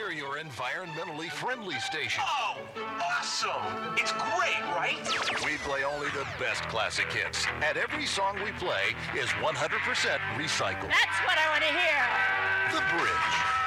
We're your environmentally friendly station. Oh, awesome! It's great, right? We play only the best classic hits, and every song we play is 100% recycled. That's what I want to hear. The Bridge.